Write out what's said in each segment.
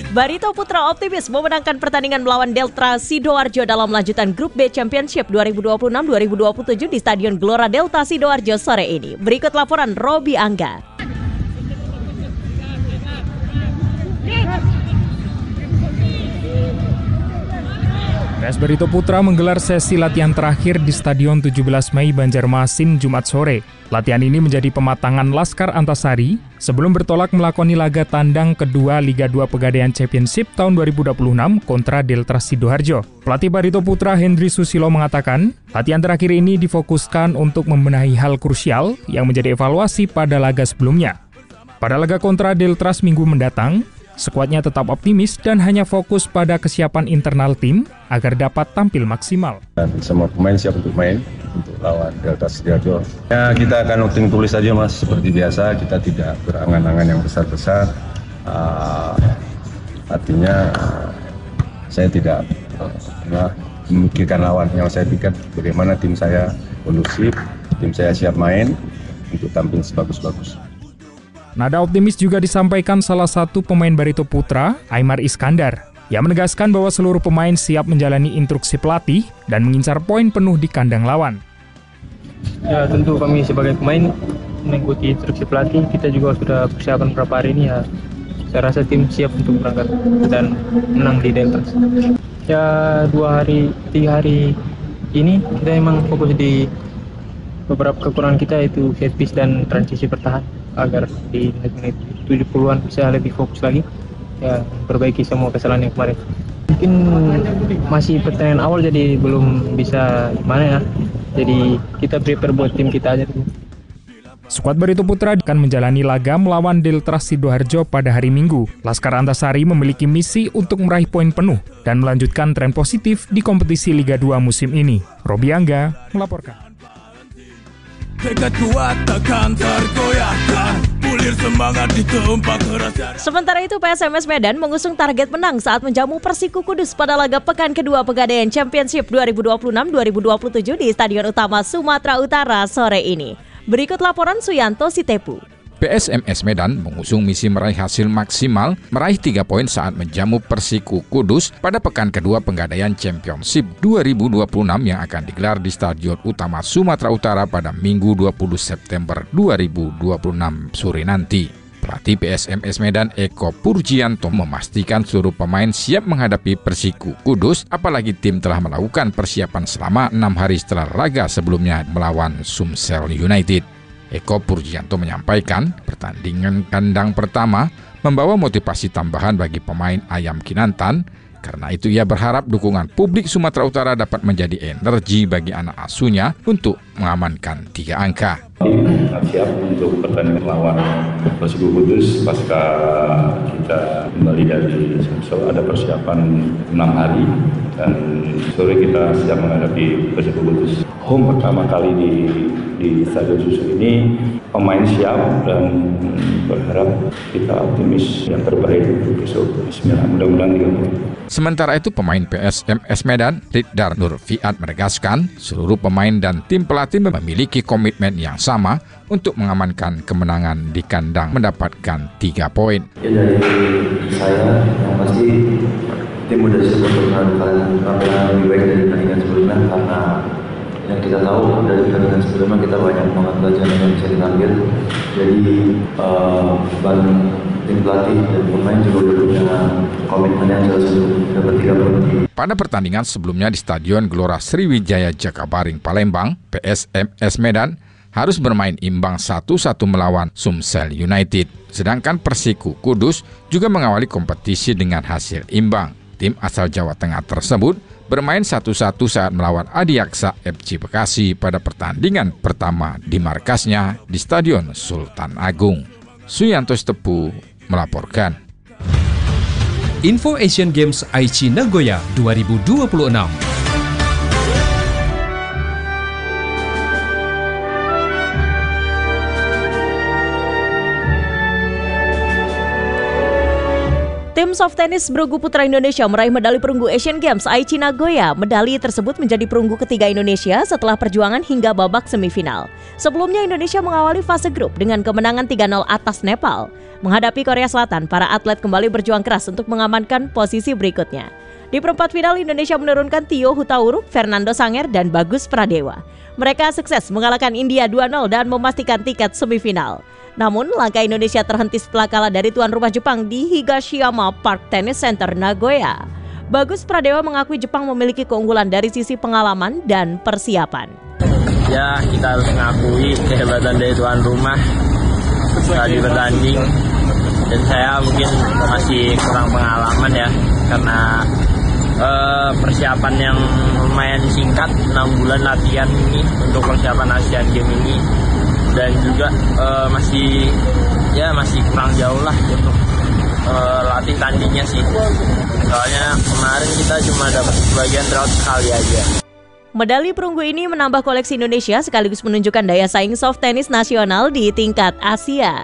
Barito Putra optimis memenangkan pertandingan melawan Delta Sidoarjo dalam lanjutan Grup B Championship 2026-2027 di Stadion Gelora Delta Sidoarjo sore ini. Berikut laporan Robi Angga. PS Barito Putra menggelar sesi latihan terakhir di Stadion 17 Mei Banjarmasin Jumat sore. Latihan ini menjadi pematangan Laskar Antasari sebelum bertolak melakoni laga tandang kedua Liga 2 Pegadaian Championship tahun 2026 kontra Delta Sidoarjo. Pelatih Barito Putra Hendry Susilo mengatakan, latihan terakhir ini difokuskan untuk membenahi hal krusial yang menjadi evaluasi pada laga sebelumnya. Pada laga kontra Delta minggu mendatang, skuadnya tetap optimis dan hanya fokus pada kesiapan internal tim agar dapat tampil maksimal. Dan semua pemain siap untuk main untuk lawan Delta Sidoarjo. Ya, kita akan noting tulis saja Mas, seperti biasa kita tidak berangan-angan yang besar-besar. Artinya saya tidak memikirkan lawan, yang saya pikir bagaimana tim saya kondusif, tim saya siap main untuk tampil sebagus-bagus. Nada optimis juga disampaikan salah satu pemain Barito Putra, Aimar Iskandar, yang menegaskan bahwa seluruh pemain siap menjalani instruksi pelatih dan mengincar poin penuh di kandang lawan. Ya tentu kami sebagai pemain mengikuti instruksi pelatih, kita juga sudah persiapan beberapa hari ini ya. Saya rasa tim siap untuk berangkat dan menang di Delta. Ya 3 hari ini kita memang fokus di beberapa kekurangan kita, yaitu set piece dan transisi bertahan, agar di menit 70-an bisa lebih fokus lagi ya, perbaiki semua kesalahan yang kemarin. Mungkin masih pertandingan awal jadi belum bisa gimana ya, jadi kita prepare buat tim kita aja dulu. Skuad Barito Putra akan menjalani laga melawan Delta Sidoarjo pada hari Minggu. Laskar Antasari memiliki misi untuk meraih poin penuh dan melanjutkan tren positif di kompetisi Liga 2 musim ini. Robi Angga melaporkan. Sementara itu PSMS Medan mengusung target menang saat menjamu Persiku Kudus pada laga pekan kedua Pegadaian Championship 2026-2027 di Stadion Utama Sumatera Utara sore ini. Berikut laporan Suyanto Sitepu. PSMS Medan mengusung misi meraih hasil maksimal, meraih 3 poin saat menjamu Persiku Kudus pada pekan kedua Pegadaian Championship 2026 yang akan digelar di Stadion Utama Sumatera Utara pada Minggu 20 September 2026 sore nanti. Pelatih PSMS Medan Eko Purjianto memastikan seluruh pemain siap menghadapi Persiku Kudus, apalagi tim telah melakukan persiapan selama 6 hari setelah laga sebelumnya melawan Sumsel United. Eko Purjianto menyampaikan pertandingan kandang pertama membawa motivasi tambahan bagi pemain Ayam Kinantan. Karena itu ia berharap dukungan publik Sumatera Utara dapat menjadi energi bagi anak asuhnya untuk mengamankan 3 angka. Siap untuk pertandingan lawan Persiku Kudus pasca kita kembali dari Sumsel, ada persiapan 6 hari dan sore kita siap menghadapi Persiku Kudus. Home pertama kali di Stadion Susu ini, pemain siap dan berharap kita optimis yang terbaik untuk besok. Bismillah, mudah-mudahan 3 poin. Sementara itu pemain PSMS Medan, Ridar Nur Fiat menegaskan seluruh pemain dan tim pelatih memiliki komitmen yang sama untuk mengamankan kemenangan di kandang mendapatkan 3 poin. Ya dari saya yang pasti tim udah siap untuk menang lebih baik dari pertandingan sebelumnya, karena yang kita tahu dari pertandingan sebelumnya kita banyak banget pelajaran yang bisa kita ambil. Jadi tim pelatih dan pemain juga udah punya komitmen yang jelas untuk dapat 3 poin. Pada pertandingan sebelumnya di Stadion Gelora Sriwijaya Jakabaring Palembang, PSMS Medan harus bermain imbang 1-1 melawan Sumsel United. Sedangkan Persiku Kudus juga mengawali kompetisi dengan hasil imbang. Tim asal Jawa Tengah tersebut bermain 1-1 saat melawan Adiaksa FC Bekasi pada pertandingan pertama di markasnya di Stadion Sultan Agung. Suyanto Sitepu melaporkan. Info Asian Games Aichi Nagoya 2026. Tim soft tennis bergu putra Indonesia meraih medali perunggu Asian Games Aichi Nagoya. Medali tersebut menjadi perunggu ketiga Indonesia setelah perjuangan hingga babak semifinal. Sebelumnya Indonesia mengawali fase grup dengan kemenangan 3-0 atas Nepal. Menghadapi Korea Selatan, para atlet kembali berjuang keras untuk mengamankan posisi berikutnya. Di perempat final, Indonesia menurunkan Tio Hutauruk, Fernando Sanger, dan Bagus Pradewa. Mereka sukses mengalahkan India 2-0 dan memastikan tiket semifinal. Namun, langkah Indonesia terhenti setelah kalah dari tuan rumah Jepang di Higashiyama Park Tennis Center, Nagoya. Bagus Pradewa mengakui Jepang memiliki keunggulan dari sisi pengalaman dan persiapan. Ya, kita harus mengakui kehebatan dari tuan rumah tadi bertanding. Dan saya mungkin masih kurang pengalaman ya, karena persiapan yang lumayan singkat, 6 bulan latihan ini untuk persiapan Asian Games ini. Dan juga masih kurang jauh lah untuk latih tandingnya sih. Soalnya kemarin kita cuma dapat sebagian draft sekali aja. Medali perunggu ini menambah koleksi Indonesia sekaligus menunjukkan daya saing soft tennis nasional di tingkat Asia.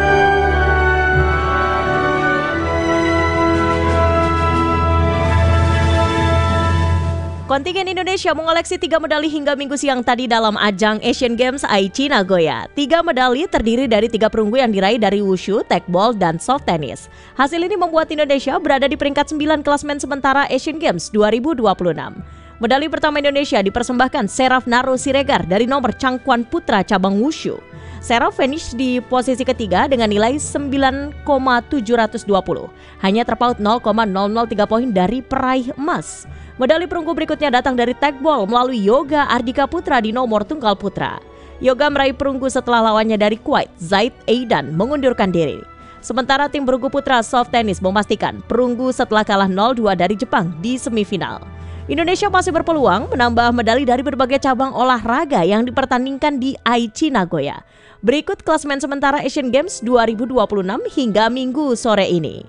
Kontingen Indonesia mengoleksi 3 medali hingga Minggu siang tadi dalam ajang Asian Games Aichi Nagoya. 3 medali terdiri dari 3 perunggu yang diraih dari wushu, tekbol, dan soft tennis. Hasil ini membuat Indonesia berada di peringkat 9 klasemen sementara Asian Games 2026. Medali pertama Indonesia dipersembahkan Seraf Naro Siregar dari nomor cangkuan putra cabang wushu. Seraf finish di posisi ketiga dengan nilai 9,720. Hanya terpaut 0,003 poin dari peraih emas. Medali perunggu berikutnya datang dari tekbol melalui Yoga Ardika Putra di nomor tunggal putra. Yoga meraih perunggu setelah lawannya dari Kuwait, Zaid Aidan, mengundurkan diri. Sementara tim bergu putra soft tennis memastikan perunggu setelah kalah 0-2 dari Jepang di semifinal. Indonesia masih berpeluang menambah medali dari berbagai cabang olahraga yang dipertandingkan di Aichi Nagoya. Berikut klasemen sementara Asian Games 2026 hingga Minggu sore ini.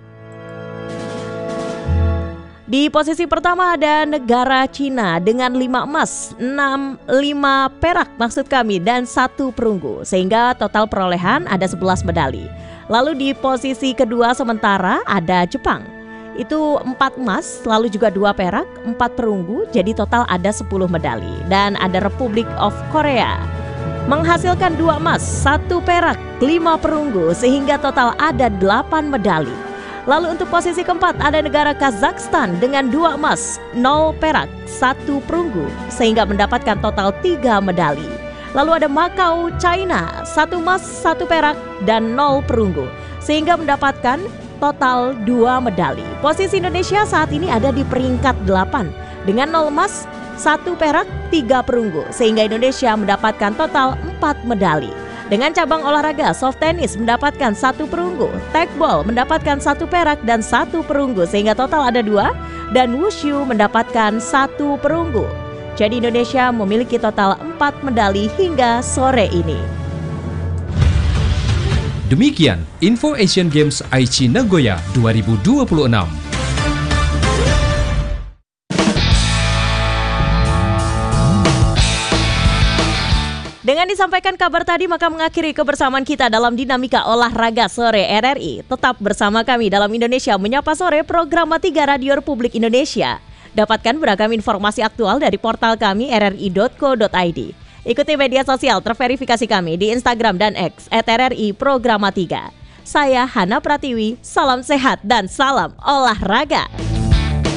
Di posisi pertama ada negara Cina dengan 5 emas, 5 perak dan 1 perunggu, sehingga total perolehan ada 11 medali. Lalu di posisi kedua sementara ada Jepang. Itu 4 emas, lalu juga 2 perak, 4 perunggu, jadi total ada 10 medali. Dan ada Republik of Korea menghasilkan 2 emas, 1 perak, 5 perunggu, sehingga total ada 8 medali. Lalu untuk posisi keempat ada negara Kazakhstan dengan 2 emas, 0 perak, 1 perunggu, sehingga mendapatkan total 3 medali. Lalu ada Macau, China, 1 emas, 1 perak, dan 0 perunggu, sehingga mendapatkan total 2 medali. Posisi Indonesia saat ini ada di peringkat 8 dengan 0 emas, 1 perak, 3 perunggu, sehingga Indonesia mendapatkan total 4 medali. Dengan cabang olahraga soft tennis mendapatkan 1 perunggu, tekbol mendapatkan 1 perak dan 1 perunggu, sehingga total ada 2, dan wushu mendapatkan 1 perunggu. Jadi Indonesia memiliki total 4 medali hingga sore ini. Demikian info Asian Games Aichi Nagoya 2026. Dengan disampaikan kabar tadi, maka mengakhiri kebersamaan kita dalam Dinamika Olahraga Sore RRI. Tetap bersama kami dalam Indonesia Menyapa Sore, program 3 Radio Republik Indonesia. Dapatkan beragam informasi aktual dari portal kami rri.co.id. Ikuti media sosial terverifikasi kami di Instagram dan X @RRI Programa 3. Saya Hana Pratiwi, salam sehat dan salam olahraga.